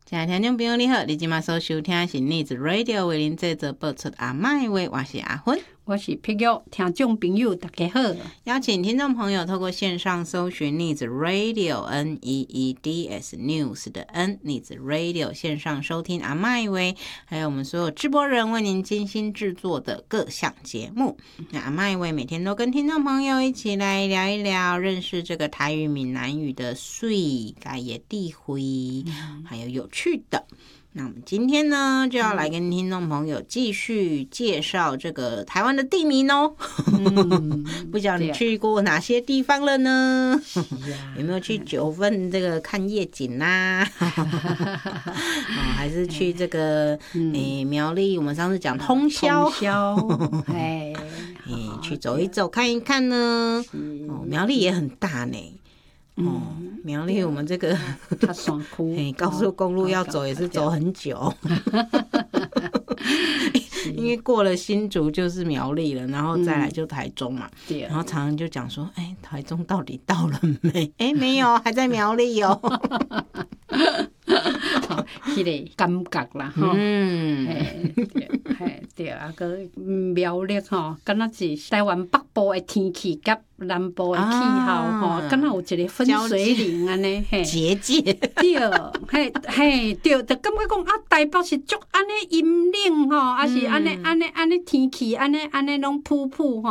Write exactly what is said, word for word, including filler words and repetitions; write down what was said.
亲爱的听众朋友你好，你今晚所收听的是逆子 Radio 为您制作播出阿麦话，我是阿芬， 我是碧玉，听众朋友大家好。 邀请听众朋友透过线上搜寻逆子 Radio N E E D S News 的 N 逆子 Radio 线上收听阿麦话，还有我们所有直播人为您精心制作的各项节目。那阿麦话每天都跟听众朋友一起来聊一聊，认识这个台语闽南语的水改也地回，还有有趣的。那我们今天呢，就要来跟听众朋友继续介绍这个台湾的地名哦。嗯、不知道你去过哪些地方了呢？有没有去九份这个看夜景啦、啊哦？还是去这个诶、欸、苗栗？我们上次讲通霄，哎，欸、去走一走看一看呢。哦，苗栗也很大呢。哦，苗栗我们这个它山区， 高速公路要走也是走很久，因为过了新竹就是苗栗了，然后再来就台中嘛，嗯、然后常常就讲说，哎、欸，台中到底到了没？哎、欸，没有，还在苗栗哦。 迄个感觉啦，吼，嗯，嘿，对啊，个苗栗吼，敢若是台湾北部的天气甲南部的气候吼，敢若有一个分水岭安尼，嘿， 结界， 对，嘿，嘿，对，就感觉讲啊，台北是足安尼阴冷吼，啊是安尼安尼安尼天气，安尼安尼拢普普吼。